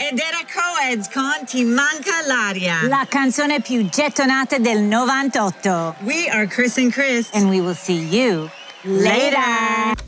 Ed era Coeds con Ti manca l'aria. La canzone più gettonata del 98. We are Chris and Chris. And we will see you later.